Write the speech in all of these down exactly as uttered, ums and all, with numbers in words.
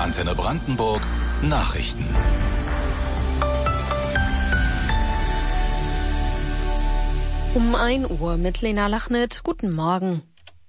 Antenne Brandenburg Nachrichten. Um ein Uhr mit Lena Lachnit. Guten Morgen.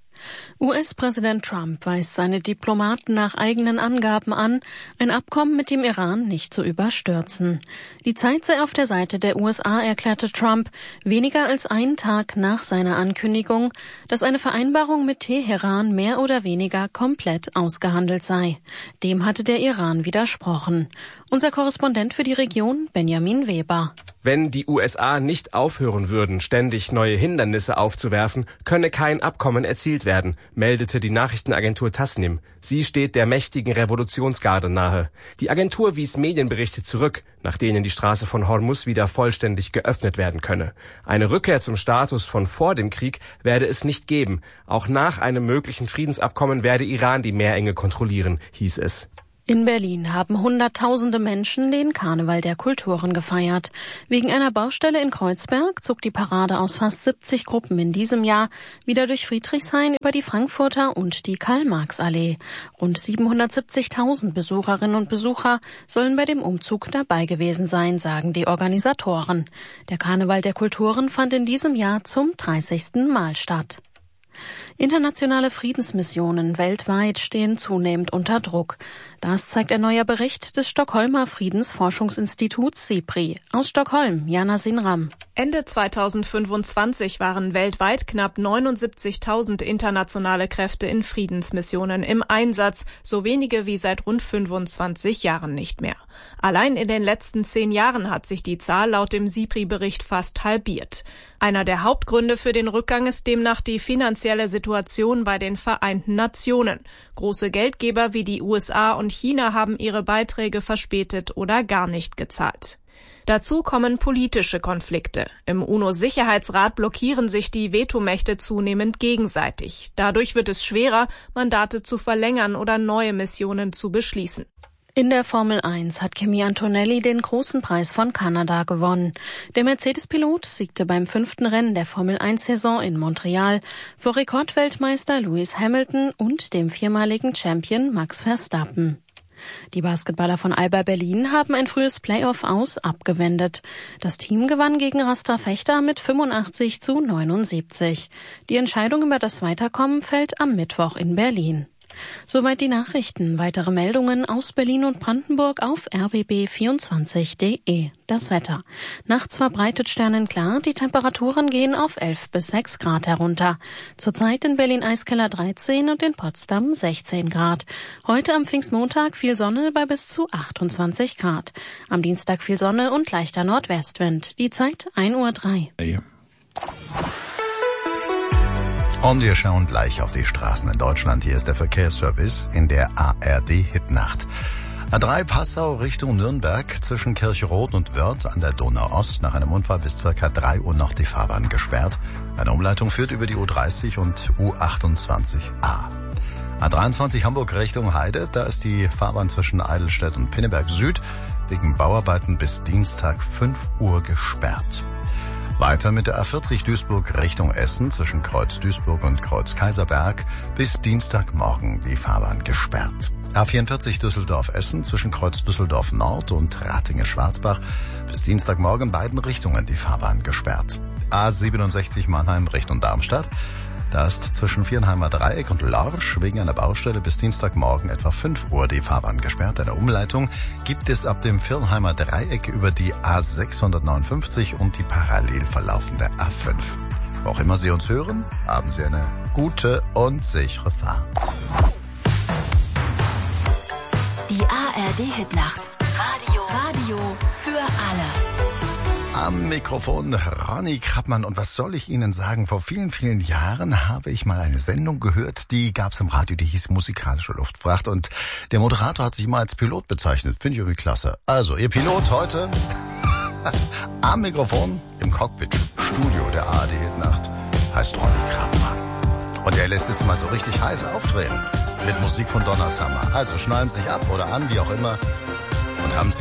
U S-Präsident Trump weist seine Diplomaten nach eigenen Angaben an, ein Abkommen mit dem Iran nicht zu überstürzen. Die Zeit sei auf der Seite der U S A, erklärte Trump, weniger als einen Tag nach seiner Ankündigung, dass eine Vereinbarung mit Teheran mehr oder weniger komplett ausgehandelt sei. Dem hatte der Iran widersprochen. Unser Korrespondent für die Region, Benjamin Weber. Wenn die U S A nicht aufhören würden, ständig neue Hindernisse aufzuwerfen, könne kein Abkommen erzielt werden, meldete die Nachrichtenagentur Tasnim. Sie steht der mächtigen Revolutionsgarde nahe. Die Agentur wies Medienberichte zurück, nach denen die Straße von Hormuz wieder vollständig geöffnet werden könne. Eine Rückkehr zum Status von vor dem Krieg werde es nicht geben. Auch nach einem möglichen Friedensabkommen werde Iran die Meerenge kontrollieren, hieß es. In Berlin haben Hunderttausende Menschen den Karneval der Kulturen gefeiert. Wegen einer Baustelle in Kreuzberg zog die Parade aus fast siebzig Gruppen in diesem Jahr wieder durch Friedrichshain über die Frankfurter und die Karl-Marx-Allee. Rund siebenhundertsiebzigtausend Besucherinnen und Besucher sollen bei dem Umzug dabei gewesen sein, sagen die Organisatoren. Der Karneval der Kulturen fand in diesem Jahr zum dreißigsten Mal statt. Internationale Friedensmissionen weltweit stehen zunehmend unter Druck. Das zeigt ein neuer Bericht des Stockholmer Friedensforschungsinstituts SIPRI. Aus Stockholm, Jana Sinram. Ende zweitausendfünfundzwanzig waren weltweit knapp neunundsiebzigtausend internationale Kräfte in Friedensmissionen im Einsatz, so wenige wie seit rund fünfundzwanzig Jahren nicht mehr. Allein in den letzten zehn Jahren hat sich die Zahl laut dem SIPRI-Bericht fast halbiert. Einer der Hauptgründe für den Rückgang ist demnach die finanzielle Situation bei den Vereinten Nationen. Große Geldgeber wie die U S A und China haben ihre Beiträge verspätet oder gar nicht gezahlt. Dazu kommen politische Konflikte. Im UNO-Sicherheitsrat blockieren sich die Vetomächte zunehmend gegenseitig. Dadurch wird es schwerer, Mandate zu verlängern oder neue Missionen zu beschließen. In der Formel eins hat Kimi Antonelli den großen Preis von Kanada gewonnen. Der Mercedes-Pilot siegte beim fünften Rennen der Formel eins Saison in Montreal vor Rekordweltmeister Lewis Hamilton und dem viermaligen Champion Max Verstappen. Die Basketballer von Alba Berlin haben ein frühes Playoff aus abgewendet. Das Team gewann gegen Rastra Fechter mit fünfundachtzig zu neunundsiebzig. Die Entscheidung über das Weiterkommen fällt am Mittwoch in Berlin. Soweit die Nachrichten. Weitere Meldungen aus Berlin und Brandenburg auf r w b vierundzwanzig punkt de. Das Wetter. Nachts verbreitet sternenklar, die Temperaturen gehen auf elf bis sechs Grad herunter. Zurzeit in Berlin-Eiskeller dreizehn und in Potsdam sechzehn Grad. Heute am Pfingstmontag viel Sonne bei bis zu achtundzwanzig Grad. Am Dienstag viel Sonne und leichter Nordwestwind. Die Zeit ein Uhr drei. Ja. Und wir schauen gleich auf die Straßen in Deutschland. Hier ist der Verkehrsservice in der A R D-Hitnacht. A drei Passau Richtung Nürnberg zwischen Kirchroth und Wörth an der Donau-Ost. Nach einem Unfall bis circa drei Uhr noch die Fahrbahn gesperrt. Eine Umleitung führt über die U dreißig und U achtundzwanzig A. A dreiundzwanzig Hamburg Richtung Heide. Da ist die Fahrbahn zwischen Eidelstedt und Pinneberg Süd wegen Bauarbeiten bis Dienstag fünf Uhr gesperrt. Weiter mit der A vierzig Duisburg Richtung Essen zwischen Kreuz Duisburg und Kreuz Kaiserberg bis Dienstagmorgen die Fahrbahn gesperrt. A vierundvierzig Düsseldorf Essen zwischen Kreuz Düsseldorf Nord und Ratingen Schwarzbach bis Dienstagmorgen in beiden Richtungen die Fahrbahn gesperrt. A siebenundsechzig Mannheim Richtung Darmstadt. Da ist zwischen Viernheimer Dreieck und Lorsch wegen einer Baustelle bis Dienstagmorgen etwa fünf Uhr die Fahrbahn gesperrt. Eine Umleitung gibt es ab dem Viernheimer Dreieck über die A sechshundertneunundfünfzig und die parallel verlaufende A fünf. Wo auch immer Sie uns hören, haben Sie eine gute und sichere Fahrt. Die A R D-Hitnacht. Radio. Radio für alle. Am Mikrofon Ronny Krappmann. Und was soll ich Ihnen sagen? Vor vielen, vielen Jahren habe ich mal eine Sendung gehört, die gab es im Radio, die hieß Musikalische Luftfracht. Und der Moderator hat sich immer als Pilot bezeichnet. Finde ich irgendwie klasse. Also, Ihr Pilot heute am Mikrofon im Cockpit-Studio der A R D-Hitnacht heißt Ronny Krappmann. Und er lässt es immer so richtig heiß aufdrehen mit Musik von Donna Summer. Also schneiden Sie sich ab oder an, wie auch immer, und haben Sie